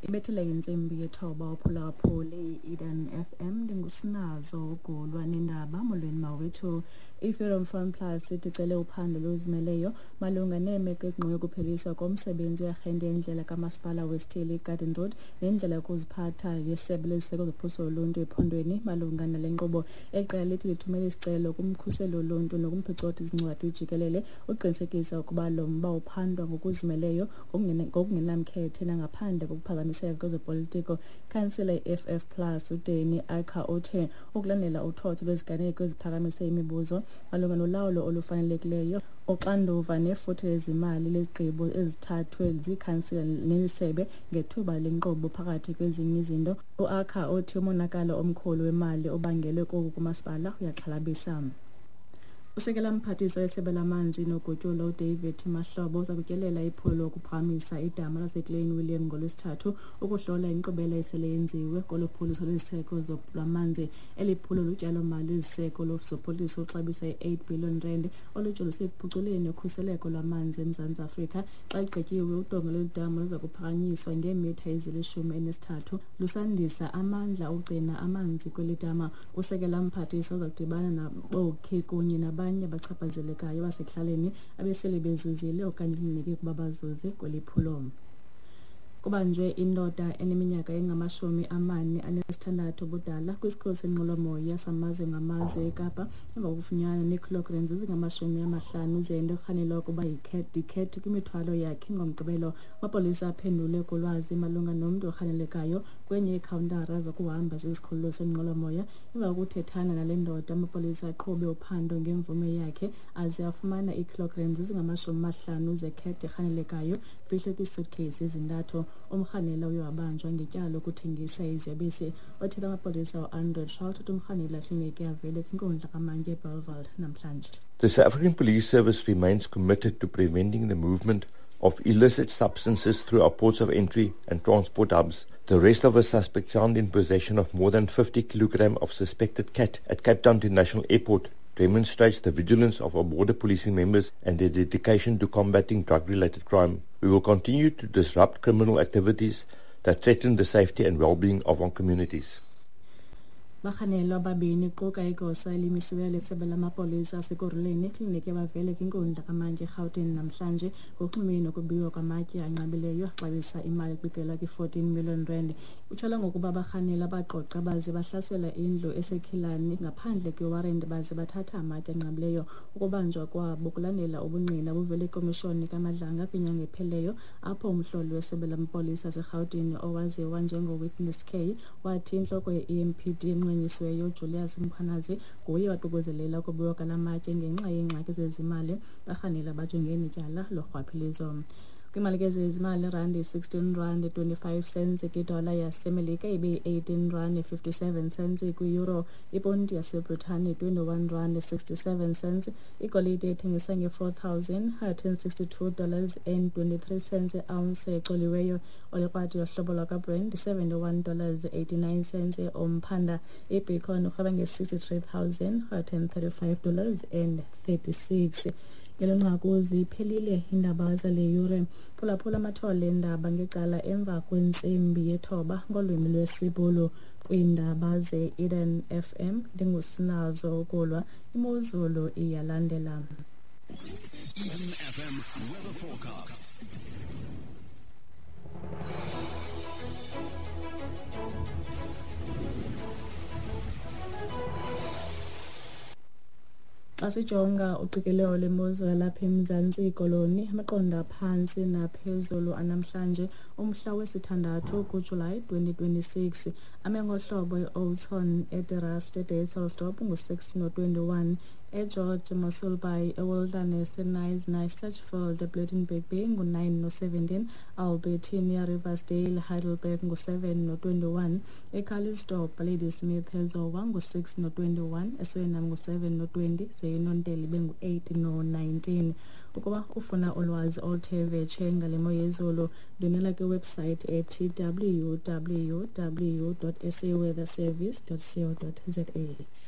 Ibethele insimbi yethoba uphulaphuli Eden FM ndingusinazo Golwa nendaba molweni mawethu. iFreedom Front Plus icele uphando lozimeleyo malunga neemeko ezinqoyo kupheliswa komsebenzi werhente endlela kamasipala Westhili Garden Road nendlela yokuziphatha yesebe leziseko zophuhliso loluntu ephondweni malunga nale nkqubo. Iqela lithi lithumele isicelo kumkhuseli woluntu nokumphicothi izincwadi jikelele uqinisekisa ukuba lo mba uphandwa ngokuzimeleyo ngokungenamkhethe nangaphandle kokuphazamiseka kwezopolitiko. Councillor FF Plus uDeni Arca othe ukulandela uthotho lweziganeko eziphakamise imibuzo malunga nolawulo olufanelekileyo uxanduva nefuthe lezimali lezigqibo ezithathwe ziikhansila nelisebe ngethuba lenkqubo phakathi kwezinye izinto. uArca othi umonakalo omkhulu wemali obangelwe koku kumasipala uyaxhalabisa. Usekela mphathiswa wesebe lamanzi nogutyulo uDavid Mahlobo uza kutyelela iphulo lokuphakamisa idama laseGlen William ngolwesithathu ukuhlola inkqubela esele yenziwe koluphuliso lweziseko zolamanzi. Eli phulo lutyalo-mali lweziseko lozophuliso uxabisa i-8 billion rand olujoliswe ekuphuculeni ukhuseleko lwamanzi eMzantsi Afrika. Xa ligqityiwe udongo lwedama luza kuphakanyiswa ngeemitha ezili-13 lusandisa amandla ogcina amanzi kweli dama. Usekela mphathiswa uza kudibana nabokhi kunye abanye abachaphazelekayo basekuhlaleni abesele bezuzile okanye linike ukuba bazuze kweli phulo. Kubanjwe indoda eneminyaka engama-46 ubudala kwisikolo senqwelomoya samazwe ngamazwe eKapa emva kokufunyanwa neekilograms ezingama-50 zento erhanelwa ukuba yikhet kwimithwalo yakhe. Ngomgqibelo amapolisa aphendule kulwazi malunga nomntu orhanelekayo kwenye iikhawuntara zokuhamba zesikhululo senqwelomoya. Emva kokuthethana nale ndoda amapolisa aqhube uphando ngemvume yakhe aze afumana iikilograms ezingama-50 zekhet erhanelekayo fihlwe kwiisuitcase ezintathu. Umrhanela uye wabanjwa ngetyala lokuthengisa iziyobisi. Othetha amapolisa u-Andrew Trout uthi umrhanela kliniki avele kwinkundla kamantye eBellville namhlanje. The South African Police Service remains committed to preventing the movement of illicit substances through our ports of entry and transport hubs. The arrest of a suspect found in possession of more than 50 kilograms of suspected cat at Cape Town International Airport demonstrates the vigilance of our border policing members and their dedication to combating drug-related crime. We will continue to disrupt criminal activities that threaten the safety and well-being of our communities. Bakhanelwa ababini quka igosa elimisiweyo lesebe lamapolisa aseKoruleni ekliniki abavele kwinkundla kamantye eGauteng namhlanje ngokuxhumene nokubiwa kwamatye anqabileyo axabisa imali kwigela kwi-14 million rand. Utshala ngokuba abakhanelwa baqoqa baze bahlasela indlu esekhilani ngaphandle kwewarrant baze bathatha amatye anqabileyo. Ukubanjwa kwabo kulandela ubungqina buvele ikomishoni kaMadlanga kwinyanga epheleyo apho umhloli wesebe lamapolisa aseGauteng owaziwa njengo-Witness K wathi intloko ye-EMPD enqenyisiweyo Julius Mkhwanazi nguye waququzelela ukubiwa kwalamatye ngenxa yeengxaki zezimali. Bakhanela bajongene ityala lorhwaphilizo. Kwimali zezimali rand 16 rand 25 cents kwidola yaseMelika ibe 18 rand 57 cents kwi-euro. Iponti yaseBritane 21 rand 67 cents. Igolide ethengisa $4,162.23 e-ounce ecoliweyo. Olikrwati yohlobo lwakaBrent $71.89 omphanda. Ibacon urhweba nge$63,135.36. Ngelonqaku ziphelile iindaba zale yure. Phulaphula amathole endaba ngecala emva kwentsimbi yethoba ngolwimi lwesiBhulu kwiindaba ze-Eden FM. Ndingusinazo Golwa, imozulu iyalandela. Eden FM weather forecast. Xa sijonga uqikelelo lwemozulu yalapha eMzantsi Koloni, amaqondo aphantsi naphezulu anamhlanje umhla wesi-6 kuJulayi 2026. Amengohlobo e-Oudtshoorn, eDerast, eDayselsdorp ngu-6.21, eGeorge Masulbayi, eWilderness, eNice, Satchfield, eBlydenburg Bay ngu-9.17, Albertina, Riversdale, Heidelberg ngu-7.21, eCalisdorp, Ladysmith, eZowa ngu-6.21, eSwellendam ngu-7.20, zeNontele bengu-8.19. Ukuba ufuna ulwazi oluthe vetshe ngale mo yezulu, ndonela kwiwebsite ethi www.saweatherservice.co.za.